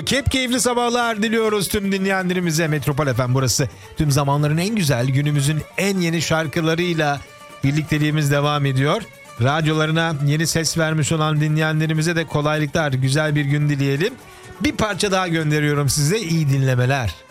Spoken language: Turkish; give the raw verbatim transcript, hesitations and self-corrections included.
Hep keyifli sabahlar diliyoruz tüm dinleyenlerimize. Metropol F M burası. Tüm zamanların en güzel, günümüzün en yeni şarkılarıyla birlikteliğimiz devam ediyor. Radyolarına yeni ses vermiş olan dinleyenlerimize de kolaylıklar, güzel bir gün dileyelim. Bir parça daha gönderiyorum size, iyi dinlemeler.